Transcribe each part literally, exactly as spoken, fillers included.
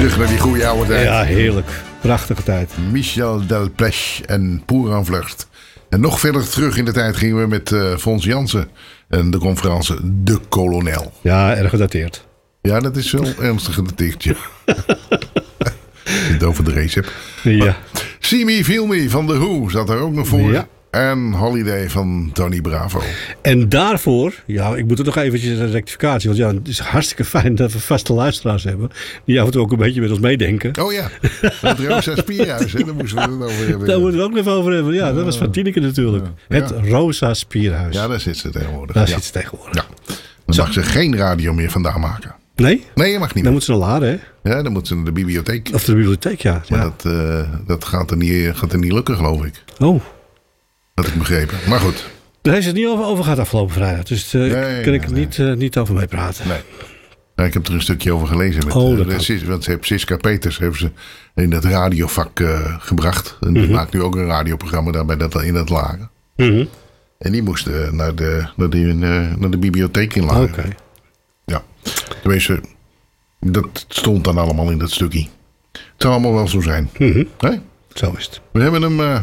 Terug naar die goede oude tijd. Ja, heerlijk. Prachtige tijd. Michel Delpech en Pour en Vlucht. En nog verder terug in de tijd gingen we met uh, Fons Jansen. En de conferentie De Kolonel. Ja, erg gedateerd. Ja, dat is wel ernstig gedateerd, ja. Het over de race heb. Ja. See Me, Feel Me van The Who zat er ook nog voor. Ja. En Holiday van Tony Bravo. En daarvoor, ja, ik moet er nog eventjes een rectificatie. Want ja, het is hartstikke fijn dat we vaste luisteraars hebben. Die af en toe ook een beetje met ons meedenken. Oh ja, het Rosa Spierhuis, hè? Daar moesten we het over hebben. Daar moeten we het ook even over hebben. Ja, dat was van Tineke natuurlijk. Ja. Het Rosa Spierhuis. Ja, daar zit ze tegenwoordig. Daar ja. zit ze tegenwoordig. Ja. Dan mag ze geen radio meer vandaan maken. Nee? Nee, je mag niet Dan meer. moet ze naar laden, hè? Ja, dan moet ze naar de bibliotheek. Of de bibliotheek, ja. Maar ja. dat, uh, dat gaat, er niet, gaat er niet lukken, geloof ik. Oh. Dat ik begrepen. Maar goed. Daar heeft het niet over, over gehad afgelopen vrijdag. Dus daar uh, nee, kan ik nee, niet, uh, niet over mee praten. Nee. Nou, ik heb er een stukje over gelezen. Met, oh, dat uh, Sis, want ze heeft Siska Peters hebben ze in het radiovak uh, gebracht. En die mm-hmm. maakt nu ook een radioprogramma daar bij dat, in het lager. Mm-hmm. En die moest uh, naar, de, naar, de, uh, naar de bibliotheek in lager. Oké. Okay. Ja. Tenminste, dat stond dan allemaal in dat stukje. Het zou allemaal wel zo zijn. Mm-hmm. Nee? Zo is het. We hebben hem... Uh...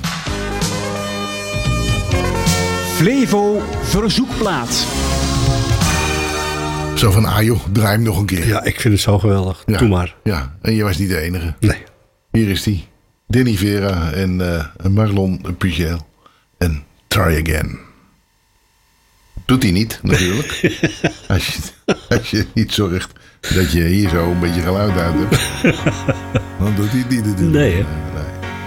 Flevo Verzoekplaat. Zo van, ah joh, draai hem nog een keer. Ja, ik vind het zo geweldig. Ja, Doe maar. Ja, en je was niet de enige. Nee. Hier is die. Danny Vera en uh, Marlon Pugel. En Try Again. Doet hij niet, natuurlijk. als, je, als je niet zorgt dat je hier zo een beetje geluid uit hebt. Dan doet hij het niet natuurlijk. Nee, hè?